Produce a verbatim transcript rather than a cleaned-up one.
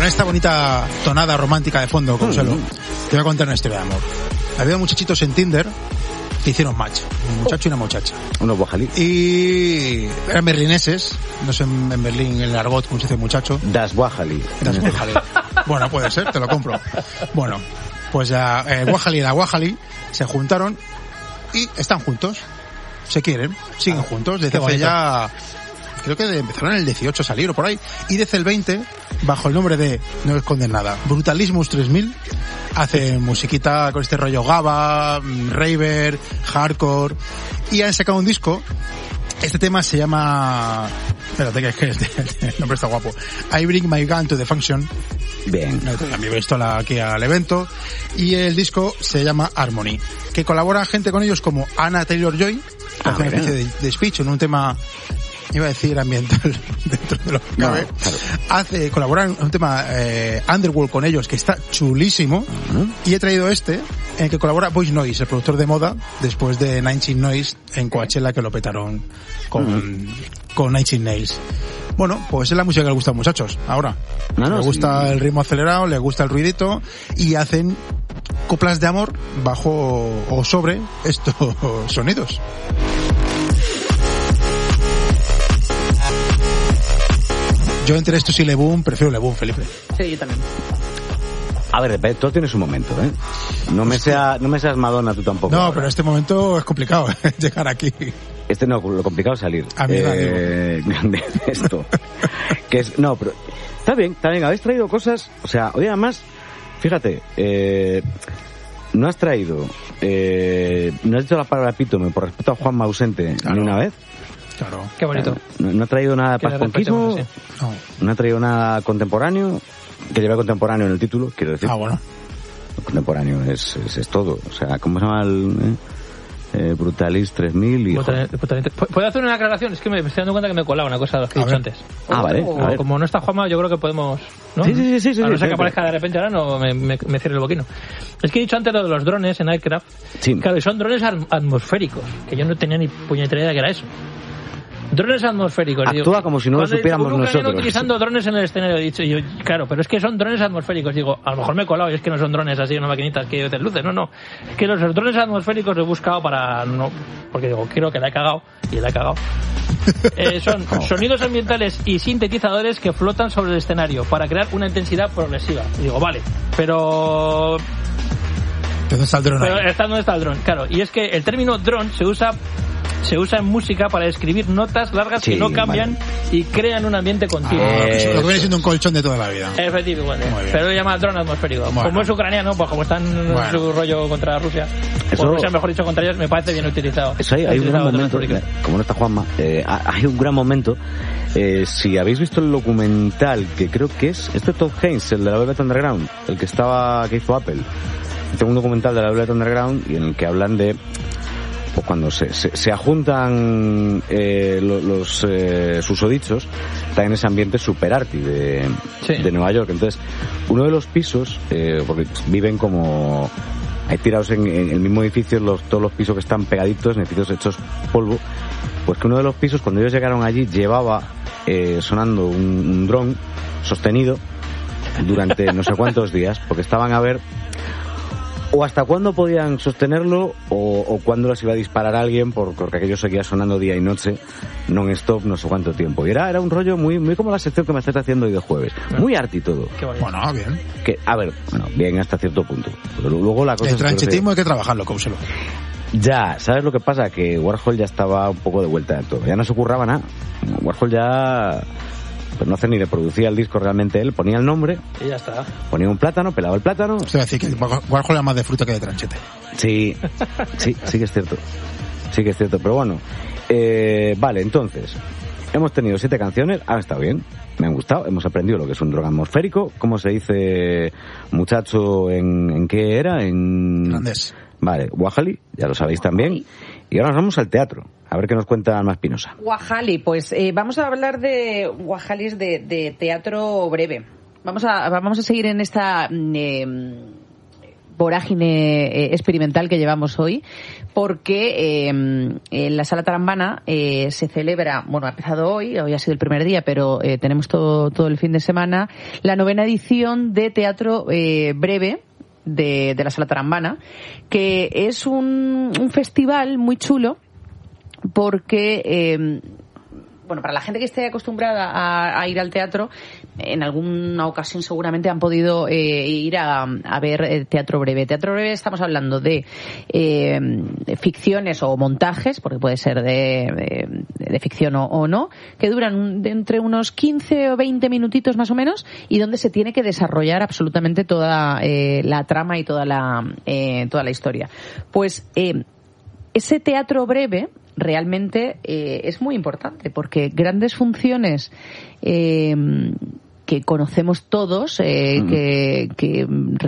Con esta bonita tonada romántica de fondo, Consuelo, mm. te voy a contar una historia de amor. Había muchachitos en Tinder que hicieron match, un muchacho y una muchacha. Unos guajalí. Y eran berlineses, no sé en Berlín el argot como se dice muchacho. Das guajalí. Das guajalí. Bueno, puede ser, te lo compro. Bueno, pues ya eh, guajalí y la guajalí se juntaron y están juntos. Se quieren, siguen ah, juntos desde hace ya, creo que empezaron en el dieciocho a salir o por ahí, y desde el veinte, bajo el nombre de, no esconden nada, Brutalismus tres mil, hacen musiquita con este rollo Gaba, raver, hardcore, y han sacado un disco. Este tema se llama, espérate que es que este, el nombre está guapo, I Bring My Gun to the Function. Bien. A mi pistola aquí al evento. Y el disco se llama Harmony, que colabora gente con ellos como Anna Taylor-Joy, que hace una especie de, de speech en un tema, iba a decir ambiental, dentro de lo que cabe. No, claro. Hace, colabora en un tema eh, Underworld con ellos, que está chulísimo. Uh-huh. Y he traído este, en el que colabora Voice Noise, el productor de moda, después de Nine Inch Nails en Coachella, que lo petaron con, uh-huh. con Nine Inch Nails. Bueno, pues es la música que le gusta a los muchachos, ahora. No, no, le gusta sí. el ritmo acelerado, le gusta el ruidito, y hacen coplas de amor bajo o sobre estos sonidos. Yo entre estos y Le Boom, prefiero Le Boom, Felipe. Sí, yo también. A ver, todo tiene su momento, ¿eh? No me, sea, no me seas Madonna tú tampoco. No, ahora. Pero este momento es complicado, ¿eh? Llegar aquí. Este no, lo complicado es salir. A mí eh, de esto. Que es, no, pero está bien, está bien. Habéis traído cosas, o sea, hoy además, fíjate, eh, no has traído, eh, no has dicho la palabra epítome por respeto a Juanma ausente claro. ni una vez. Claro. Qué bonito. No, no ha traído nada de pasconquismo, sí. no. no ha traído nada contemporáneo, que lleva contemporáneo en el título, quiero decir. Ah, bueno. Contemporáneo es, es, es todo. O sea, ¿cómo se llama el...? Eh? Eh, Brutalist tres mil y... ¿Puedo hacer una aclaración? Es que me estoy dando cuenta que me colaba una cosa de los que he dicho antes. Ah, vale. O, o, como no está Juanma, yo creo que podemos... ¿no? Sí, sí, sí. sí, a no sí ser que sí, aparezca de repente ahora, no me, me, me cierre el boquino. Es que he dicho antes lo de los drones en Aircraft. Sí. Claro, y son drones atmosféricos, que yo no tenía ni puñetera idea que era eso. Drones atmosféricos. Actúa digo, como si no lo supiéramos dicho, nosotros. utilizando drones en el escenario, he dicho yo, claro, pero es que son drones atmosféricos. Digo, a lo mejor me he colado y es que no son drones así, unas maquinitas que te luces, no, no. Es que los, los drones atmosféricos he buscado para no, porque digo, creo que la he cagado y la he cagado. Eh, son oh. sonidos ambientales y sintetizadores que flotan sobre el escenario para crear una intensidad progresiva. Y digo, vale, pero... ¿Dónde está el dron? Pero está, ¿dónde está el dron? Claro, y es que el término dron se usa se usa en música para describir notas largas sí, que no cambian vale. y crean un ambiente continuo. Ah, eh, lo que viene siendo un colchón de toda la vida. Efectivamente. Pero lo llama dron atmosférico. Bueno. Como es ucraniano, pues como están en bueno. su rollo contra Rusia, eso, o Rusia, mejor dicho, contra ellos, me parece bien utilizado. Eso hay, hay un gran momento, como no está Juanma, eh, hay un gran momento. Eh, si habéis visto el documental, que creo que es, este Todd Haynes, el de la Velvet Underground, el que estaba, que hizo Apple. Tengo un documental de la Velvet Underground y en el que hablan de pues cuando se, se, se ajuntan eh, los, los eh, susodichos, está en ese ambiente super arty de, sí. de Nueva York. Entonces, uno de los pisos, eh, porque viven como hay tirados en, en el mismo edificio, los, todos los pisos que están pegaditos, en edificios hechos polvo, pues que uno de los pisos, cuando ellos llegaron allí, llevaba eh, sonando un, un dron sostenido durante no sé cuántos días, porque estaban a ver o hasta cuándo podían sostenerlo o, o cuándo los iba a disparar alguien, porque aquello seguía sonando día y noche non-stop no sé cuánto tiempo. Y era, era un rollo muy muy como la sección que me estás haciendo hoy de jueves. Muy arty todo. Bueno, bien. Que, a ver, bueno, bien hasta cierto punto. Pero luego la cosa el tranchetismo hay que trabajarlo, Couselo. Ya, ¿sabes lo que pasa? Que Warhol ya estaba un poco de vuelta de todo. Ya no se curraba nada. Warhol ya... pues no hace ni reproducía el disco realmente él, ponía el nombre y ya está. Ponía un plátano, pelaba el plátano. Usted va a decir que Warhol era más de fruta que de tranchete. Sí, sí, sí que es cierto. Sí que es cierto, pero bueno. Eh, vale, entonces, hemos tenido siete canciones, han estado bien, me han gustado, hemos aprendido lo que es un dron atmosférico, cómo se dice muchacho en, en qué era, en... Irlandés. Vale, Guajali, ya lo sabéis también. Y ahora nos vamos al teatro. A ver qué nos cuenta Alma Espinosa. Guajali, pues eh, vamos a hablar de Guajalis de, de teatro breve. Vamos a vamos a seguir en esta eh, vorágine eh, experimental que llevamos hoy, porque eh, en la Sala Tarambana eh, se celebra, bueno, ha empezado hoy, hoy ha sido el primer día, pero eh, tenemos todo, todo el fin de semana, la novena edición de teatro eh, breve de, de la Sala Tarambana, que es un, un festival muy chulo porque... Eh, bueno, para la gente que esté acostumbrada a, a ir al teatro, en alguna ocasión seguramente han podido eh, ir a, a ver eh, teatro breve. Teatro breve estamos hablando de, eh, de ficciones o montajes, porque puede ser de, de, de ficción o, o no, que duran de entre unos quince o veinte minutitos más o menos, y donde se tiene que desarrollar absolutamente toda eh, la trama y toda la, eh, toda la historia. Pues eh, ese teatro breve realmente eh, es muy importante, porque grandes funciones eh, que conocemos todos, eh, mm. que, que